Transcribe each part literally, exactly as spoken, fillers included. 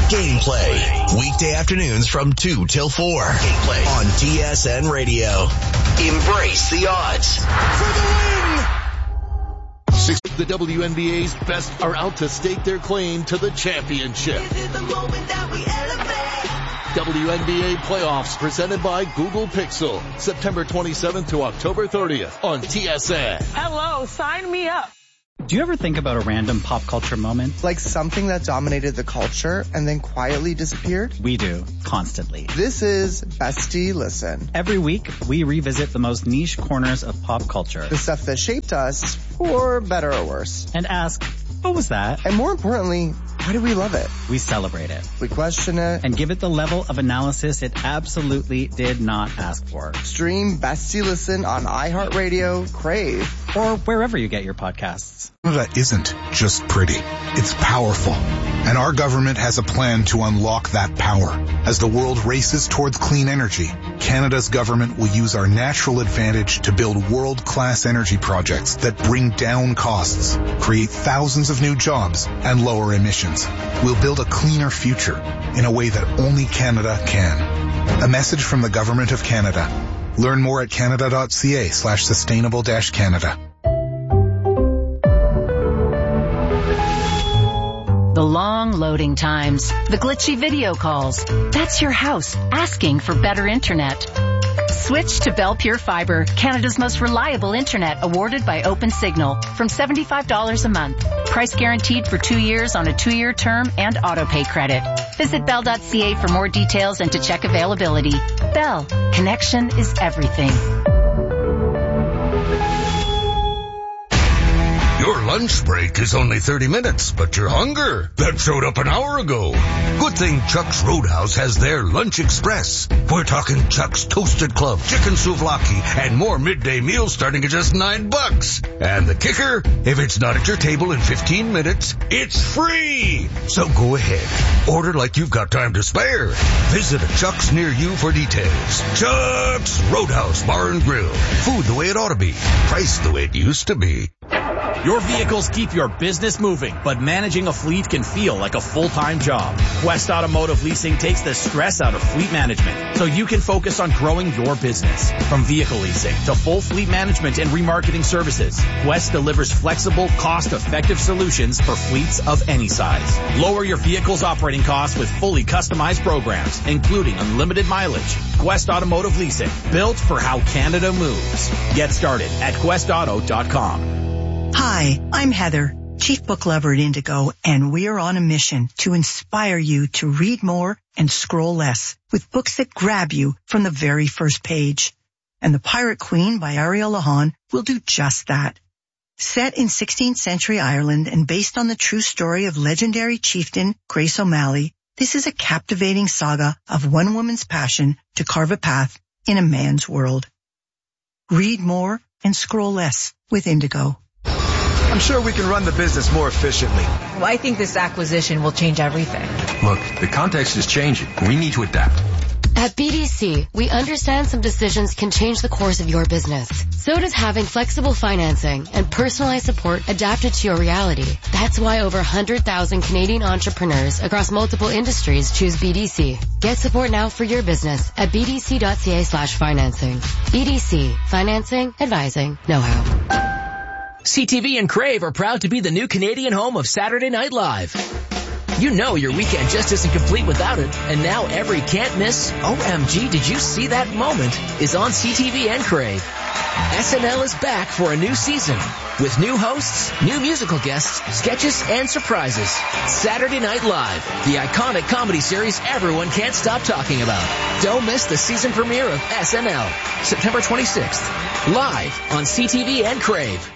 Gameplay. Weekday afternoons from two till four. Gameplay on T S N Radio. Embrace the odds. For the win! Six, the W N B A's best are out to stake their claim to the championship. This is the moment that we elevate. W N B A playoffs presented by Google Pixel. September twenty-seventh to October thirtieth on T S N. Hello, sign me up. Do you ever think about a random pop culture moment? Like something that dominated the culture and then quietly disappeared? We do, constantly. This is Bestie Listen. Every week, we revisit the most niche corners of pop culture. The stuff that shaped us, for better or worse. And ask, what was that? And more importantly, why do we love it? We celebrate it. We question it. And give it the level of analysis it absolutely did not ask for. Stream Bestie Listen on iHeartRadio, Crave, or wherever you get your podcasts. Canada isn't just pretty. It's powerful. And our government has a plan to unlock that power. As the world races towards clean energy, Canada's government will use our natural advantage to build world-class energy projects that bring down costs, create thousands of new jobs, and lower emissions. We'll build a cleaner future in a way that only Canada can. A message from the Government of Canada. Learn more at canada.ca slash sustainable dash Canada. The long loading times, the glitchy video calls. That's your house asking for better internet. Switch to Bell Pure Fiber, Canada's most reliable internet, awarded by OpenSignal, from seventy-five dollars a month. Price guaranteed for two years on a two-year term and auto-pay credit. Visit bell dot c a for more details and to check availability. Bell, connection is everything. Your lunch break is only thirty minutes, but your hunger, that showed up an hour ago. Good thing Chuck's Roadhouse has their Lunch Express. We're talking Chuck's Toasted Club, chicken souvlaki, and more midday meals starting at just nine bucks. And the kicker, if it's not at your table in fifteen minutes, it's free. So go ahead, order like you've got time to spare. Visit a Chuck's near you for details. Chuck's Roadhouse Bar and Grill. Food the way it ought to be. Priced the way it used to be. Your vehicles keep your business moving, but managing a fleet can feel like a full-time job. Quest Automotive Leasing takes the stress out of fleet management so you can focus on growing your business. From vehicle leasing to full fleet management and remarketing services, Quest delivers flexible, cost-effective solutions for fleets of any size. Lower your vehicle's operating costs with fully customized programs, including unlimited mileage. Quest Automotive Leasing, built for how Canada moves. Get started at quest auto dot com. Hi, I'm Heather, Chief Book Lover at Indigo, and we are on a mission to inspire you to read more and scroll less with books that grab you from the very first page. And The Pirate Queen by Ariel Lahan will do just that. Set in sixteenth century Ireland and based on the true story of legendary chieftain Grace O'Malley, this is a captivating saga of one woman's passion to carve a path in a man's world. Read more and scroll less with Indigo. I'm sure we can run the business more efficiently. Well, I think this acquisition will change everything. Look, the context is changing. We need to adapt. At B D C, we understand some decisions can change the course of your business. So does having flexible financing and personalized support adapted to your reality. That's why over one hundred thousand Canadian entrepreneurs across multiple industries choose B D C. Get support now for your business at b d c dot c a slash financing. B D C. Financing, advising, know-how. C T V and Crave are proud to be the new Canadian home of Saturday Night Live. You know your weekend just isn't complete without it, and now every can't miss, O M G, did you see that moment, is on C T V and Crave. S N L is back for a new season, with new hosts, new musical guests, sketches, and surprises. Saturday Night Live, the iconic comedy series everyone can't stop talking about. Don't miss the season premiere of S N L, September twenty-sixth, live on C T V and Crave.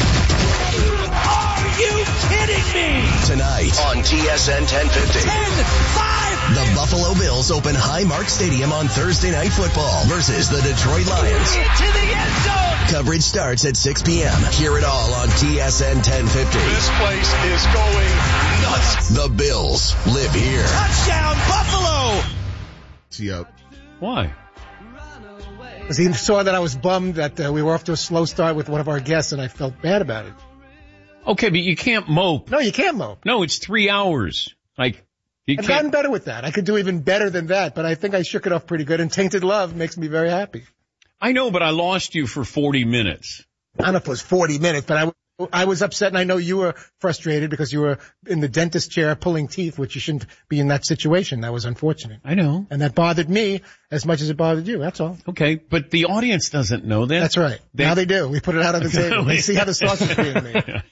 Are you kidding me? Tonight on T S N ten fifty. ten five The Buffalo Bills open Highmark Stadium on Thursday Night Football versus the Detroit Lions. To the end zone. Coverage starts at six p.m. Hear it all on T S N ten fifty. This place is going nuts. The Bills live here. Touchdown, Buffalo! Yep. Why? Because he saw that I was bummed that uh, we were off to a slow start with one of our guests, and I felt bad about it. Okay, but you can't mope. No, you can't mope. No, it's three hours. Like, You I've can't- gotten better with that. I could do even better than that, but I think I shook it off pretty good. And Tainted Love makes me very happy. I know, but I lost you for forty minutes. I don't know if it was forty minutes, but I, I was upset, and I know you were frustrated because you were in the dentist chair pulling teeth, which you shouldn't be in that situation. That was unfortunate. I know. And that bothered me as much as it bothered you. That's all. Okay, but the audience doesn't know that. That's right. They- now they do. We put it out on the table. They see how the sausage is being made.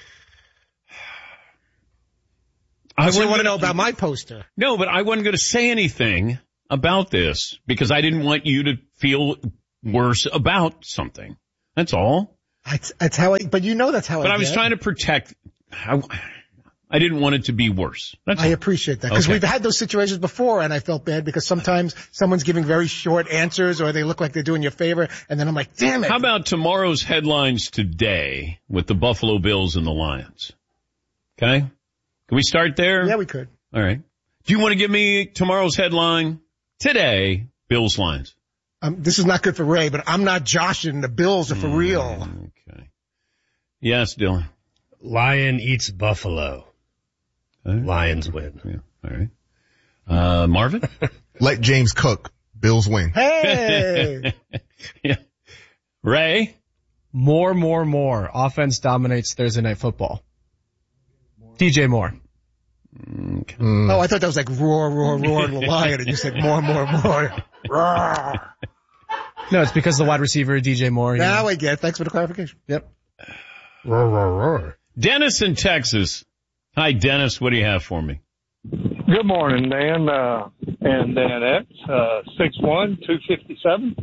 I So you want to wasn't know about my poster? No, but I wasn't going to say anything about this because I didn't want you to feel worse about something. That's all. That's, that's how I, but you know that's how But I I was get. trying to protect. I, I didn't want it to be worse. That's I all. appreciate that because Okay. we've had those situations before, and I felt bad because sometimes someone's giving very short answers or they look like they're doing you a favor, and then I'm like, damn it. How about tomorrow's headlines today with the Buffalo Bills and the Lions? Okay? Can we start there? Yeah, we could. All right. Do you want to give me tomorrow's headline? Today, Bills Lions. Um, this is not good for Ray, but I'm not joshing. The Bills are for Mm. real. Okay. Yes, Dylan. Lion eats buffalo. Okay. Lions win. Yeah. All right. Uh, Marvin? Let James cook. Bills win. Hey! Yeah. Ray? More, more, more. Offense dominates Thursday Night Football. D J Moore. Okay. Mm. Oh, I thought that was like roar, roar, roar, the lion, and you said more, more, more. Roar. No, it's because the wide receiver, D J Moore. Now know. I get it. Thanks for the clarification. Yep. Roar, roar, roar. Dennis in Texas. Hi, Dennis. What do you have for me? Good morning, Dan, uh, and Dan X, uh, six one, two fifty-seven.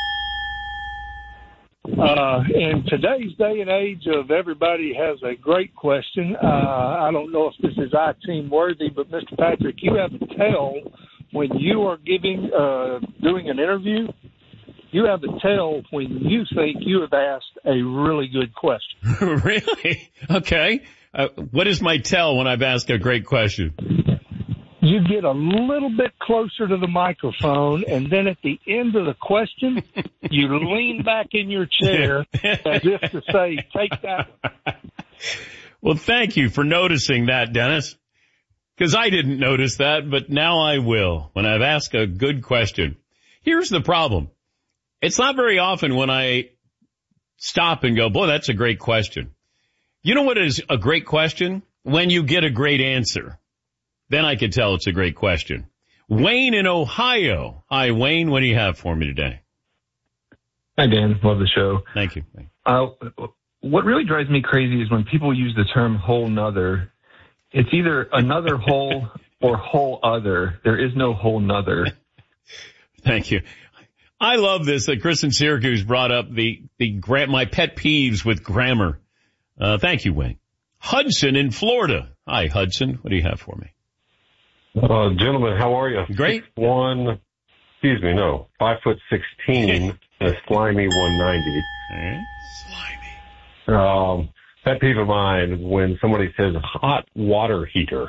Uh, in today's day and age of everybody has a great question, uh, I don't know if this is I-team worthy, but Mister Patrick, you have a tell when you are giving, uh, doing an interview, you have a tell when you think you have asked a really good question. Really? Okay. Uh, what is my tell when I've asked a great question? You get a little bit closer to the microphone, and then at the end of the question, you lean back in your chair as if to say, take that one. Well, thank you for noticing that, Dennis. Because I didn't notice that, but now I will when I've asked a good question. Here's the problem. It's not very often when I stop and go, boy, that's a great question. You know what is a great question? When you get a great answer. Then I could tell it's a great question. Wayne in Ohio. Hi, Wayne. What do you have for me today? Hi, Dan. Love the show. Thank you. Uh, what really drives me crazy is when people use the term whole nother. It's either another whole or whole other. There is no whole nother. Thank you. I love this that Chris in Syracuse brought up the, the gra- my pet peeves with grammar. Uh, thank you, Wayne. Hudson in Florida. Hi, Hudson. What do you have for me? Uh, gentlemen, how are you? Great. Six, one, excuse me, no, five foot sixteen, and a slimy one ninety. All right. Slimy. Um, pet peeve of mine when somebody says hot water heater.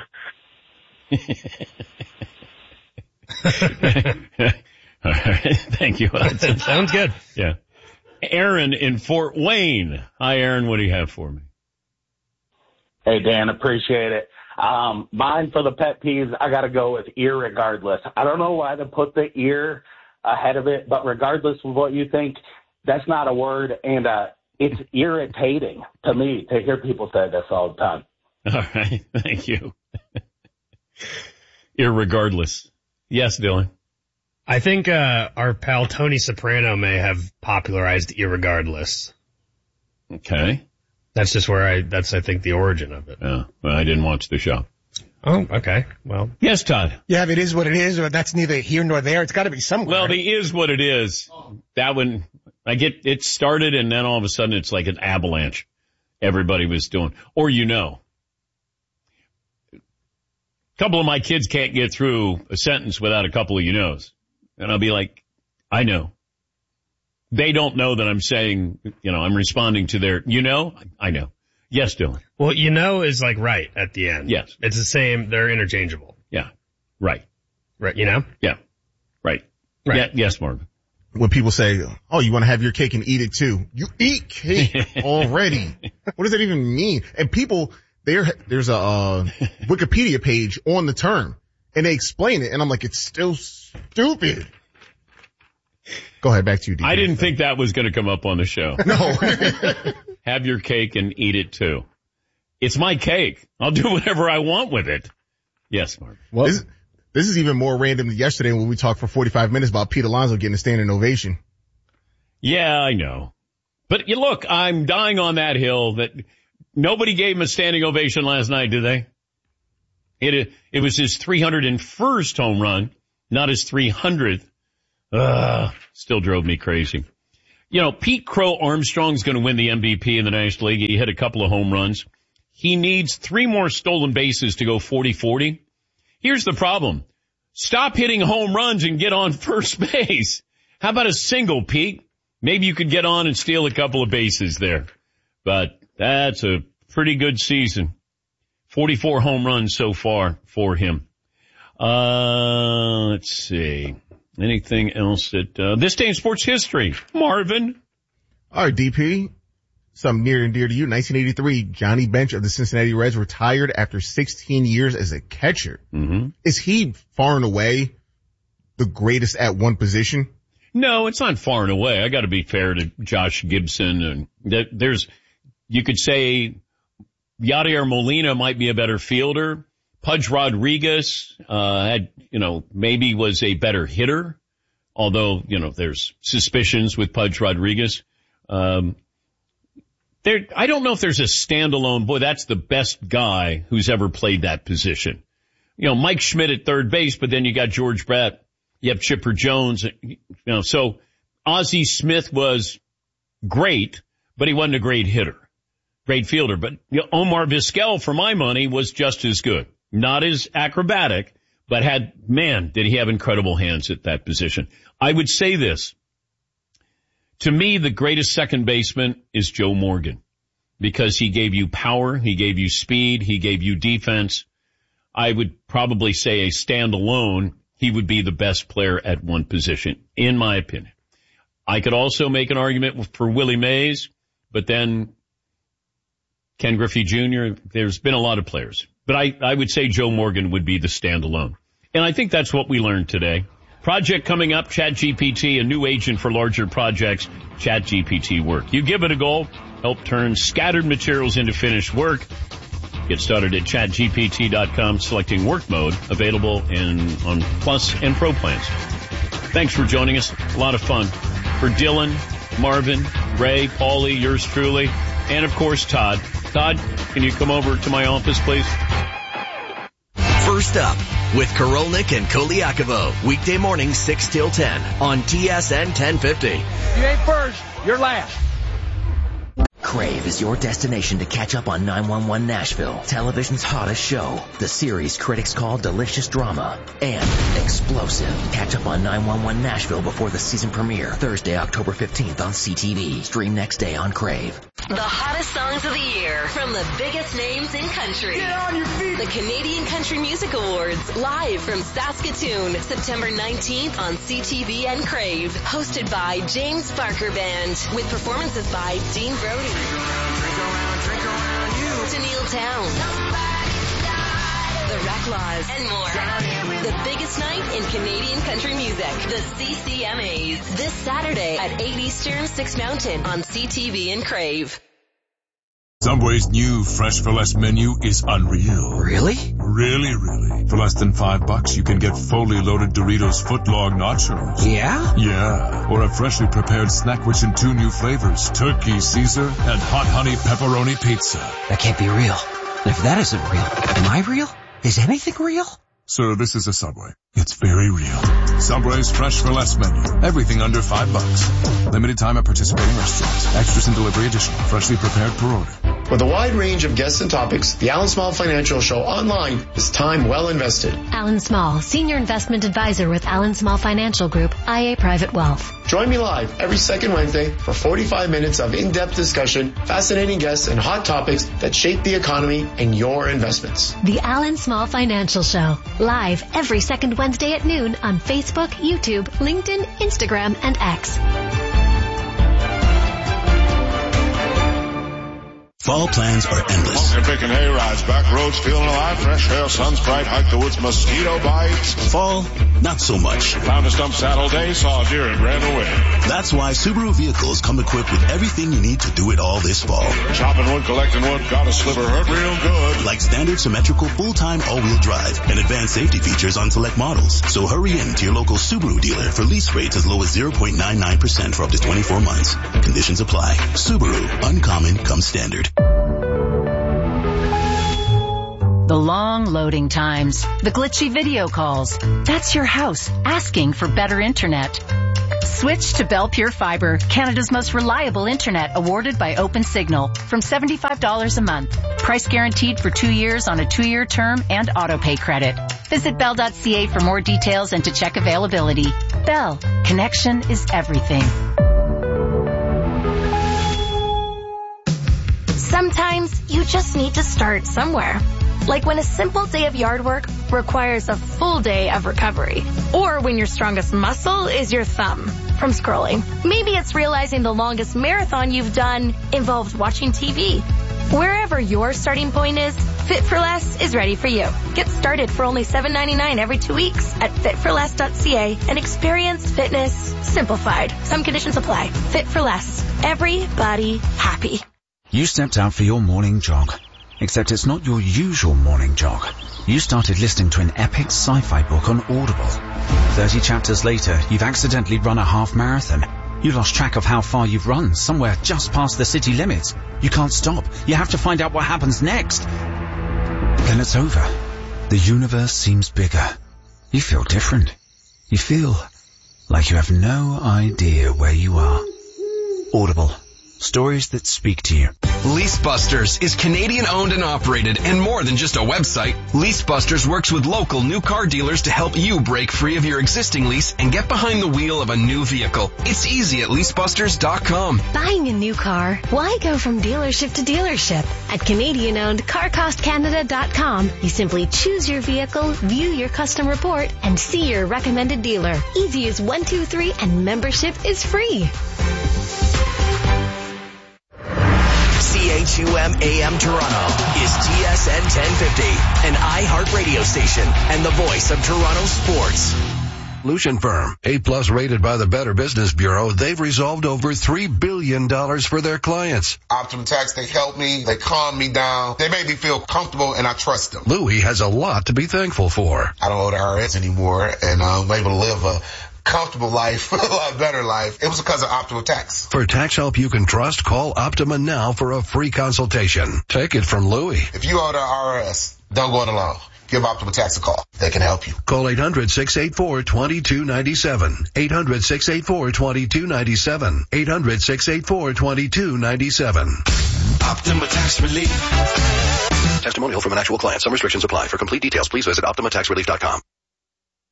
All right. Thank you, Hudson. Sounds good. Yeah. Aaron in Fort Wayne. Hi, Aaron. What do you have for me? Hey, Dan, appreciate it. Um, mine for the pet peeves, I got to go with irregardless. I don't know why they put the ear ahead of it, but regardless of what you think, that's not a word, and uh, it's irritating to me to hear people say this all the time. All right. Thank you. Irregardless. Yes, Dylan. I think uh our pal Tony Soprano may have popularized irregardless. Okay. That's just where I, that's, I think, the origin of it. Oh, well, I didn't watch the show. Oh, okay. Well. Yes, Todd. Yeah, if it is what it is, or that's neither here nor there, it's got to be somewhere. Well, the is what it is. That one, I get, it started and then all of a sudden it's like an avalanche. Everybody was doing, or you know. A couple of my kids can't get through a sentence without a couple of you knows. And I'll be like, I know. They don't know that I'm saying, you know, I'm responding to their, you know, I know. Yes, Dylan. Well, you know is like right at the end. Yes. It's the same, they're interchangeable. Yeah. Right. Right, you know? Yeah. Right. Right. Yeah, yes, Marvin. When people say, oh, you want to have your cake and eat it too. You eat cake already. What does that even mean? And people, there, there's a uh, Wikipedia page on the term. And they explain it, and I'm like, it's still stupid. Go ahead, back to you, D J. I didn't think that was going to come up on the show. No. Have your cake and eat it too. It's my cake. I'll do whatever I want with it. Yes, Mark. Well, this, this is even more random than yesterday when we talked for forty-five minutes about Pete Alonso getting a standing ovation. Yeah, I know. But you look, I'm dying on that hill that nobody gave him a standing ovation last night, did they? It, it was his three hundred first home run, not his three hundredth. Ugh, still drove me crazy. You know, Pete Crow Armstrong's going to win the M V P in the National League. He hit a couple of home runs. He needs three more stolen bases to go forty forty. Here's the problem. Stop hitting home runs and get on first base. How about a single, Pete? Maybe you could get on and steal a couple of bases there. But that's a pretty good season. forty-four home runs so far for him. Uh, let's see. Anything else that, uh, this day in sports history? Marvin? All right, D P. Something near and dear to you. nineteen eighty-three, Johnny Bench of the Cincinnati Reds retired after sixteen years as a catcher. Mm-hmm. Is he far and away the greatest at one position? No, it's not far and away. I got to be fair to Josh Gibson. And there's, you could say Yadier Molina might be a better fielder. Pudge Rodriguez, uh, had, you know, maybe was a better hitter. Although, you know, there's suspicions with Pudge Rodriguez. Um, there, I don't know if there's a standalone, boy, that's the best guy who's ever played that position. You know, Mike Schmidt at third base, but then you got George Brett. You have Chipper Jones, you know, so Ozzie Smith was great, but he wasn't a great hitter, great fielder. But you know, Omar Vizquel, for my money, was just as good. Not as acrobatic, but had, man, did he have incredible hands at that position. I would say this. To me, the greatest second baseman is Joe Morgan because he gave you power, he gave you speed, he gave you defense. I would probably say a standalone, he would be the best player at one position, in my opinion. I could also make an argument for Willie Mays, but then Ken Griffey Junior, there's been a lot of players. But I, I would say Joe Morgan would be the standalone. And I think that's what we learned today. Project coming up, ChatGPT, a new agent for larger projects, ChatGPT work. You give it a go, help turn scattered materials into finished work. Get started at chat G P T dot com, selecting work mode, available in on Plus and Pro plans. Thanks for joining us. A lot of fun. For Dylan, Marvin, Ray, Paulie, yours truly, and of course Todd. Todd, can you come over to my office, please? First up with Karolnik and Koliakovo, weekday mornings six till ten on T S N ten fifty. You ain't first, you're last. Crave is your destination to catch up on nine one one Nashville, television's hottest show. The series critics call delicious drama and explosive. Catch up on nine one one Nashville before the season premiere, Thursday, October fifteenth on C T V. Stream next day on Crave. The hottest songs of the year from the biggest names in country. Get on your feet! The Canadian Country Music Awards, live from Saskatoon, September nineteenth on C T V and Crave. Hosted by James Barker Band, with performances by Dean Brody, Tennille Towne, The Reclaws, and more. The biggest night in Canadian country music, the C C M As. This Saturday at eight Eastern, six Mountain on C T V and Crave. Subway's new Fresh for Less menu is unreal. Really? Really, really. For less than five bucks, you can get fully loaded Doritos footlong nachos. Yeah? Yeah. Or a freshly prepared snack rich in two new flavors, Turkey Caesar and Hot Honey Pepperoni Pizza. That can't be real. If that isn't real, am I real? Is anything real? Sir, this is a Subway. It's very real. Subway's Fresh for Less menu. Everything under five bucks. Limited time at participating restaurants. Extras and delivery additional. Freshly prepared per order. With a wide range of guests and topics, the Alan Small Financial Show online is time well invested. Alan Small, Senior Investment Advisor with Alan Small Financial Group, I A Private Wealth. Join me live every second Wednesday for forty-five minutes of in-depth discussion, fascinating guests, and hot topics that shape the economy and your investments. The Alan Small Financial Show, live every second Wednesday at noon on Facebook, YouTube, LinkedIn, Instagram, and X. Fall plans are endless. Pumpkin picking hay rides, back roads feeling alive, fresh air, sun's bright, hike the woods, mosquito bites. Fall, not so much. Found a stump saddle day, saw a deer and ran away. That's why Subaru vehicles come equipped with everything you need to do it all this fall. Chopping wood, collecting wood, got a sliver hurt real good. Like standard symmetrical full-time all-wheel drive and advanced safety features on select models. So hurry in to your local Subaru dealer for lease rates as low as zero point nine nine percent for up to twenty-four months. Conditions apply. Subaru, uncommon comes standard. The long loading times, the glitchy video calls. That's your house asking for better internet. Switch to Bell Pure Fiber, Canada's most reliable internet, awarded by OpenSignal, from seventy-five dollars a month. Price guaranteed for two years on a two-year term and auto-pay credit. Visit bell dot c a for more details and to check availability. Bell, connection is everything. Sometimes you just need to start somewhere. Like when a simple day of yard work requires a full day of recovery. Or when your strongest muscle is your thumb from scrolling. Maybe it's realizing the longest marathon you've done involved watching T V. Wherever your starting point is, Fit for Less is ready for you. Get started for only seven ninety-nine every two weeks at fit for less dot c a and experience fitness simplified. Some conditions apply. Fit for Less. Everybody happy. You stepped out for your morning jog. Except it's not your usual morning jog. You started listening to an epic sci-fi book on Audible. Thirty chapters later, you've accidentally run a half marathon. You lost track of how far you've run, somewhere just past the city limits. You can't stop. You have to find out what happens next. Then it's over. The universe seems bigger. You feel different. You feel like you have no idea where you are. Audible. Stories that speak to you. LeaseBusters is Canadian owned and operated, and more than just a website. LeaseBusters works with local new car dealers to help you break free of your existing lease and get behind the wheel of a new vehicle. It's easy at lease busters dot com. Buying a new car? Why go from dealership to dealership? At Canadian owned car cost canada dot com, you simply choose your vehicle, view your custom report, and see your recommended dealer. Easy as one, two, three, and membership is free. C H U M A M Toronto is T S N ten fifty, an iHeart radio station and the voice of Toronto sports. Lucian Firm, A-plus rated by the Better Business Bureau, they've resolved over three billion dollars for their clients. Optimum Tax, they help me, they calm me down, they make me feel comfortable, and I trust them. Louis has a lot to be thankful for. I don't owe the I R S anymore, and I'm able to live a comfortable life, a lot better life. It was because of Optima Tax. For tax help you can trust, call Optima now for a free consultation. Take it from Louis. If you owe the I R S, don't go it alone. Give Optima Tax a call. They can help you. Call eight hundred, six eight four, two two nine seven. eight hundred, six eight four, two two nine seven. eight hundred, six eight four, two two nine seven. Optima Tax Relief. Testimonial from an actual client. Some restrictions apply. For complete details, please visit optima tax relief dot com.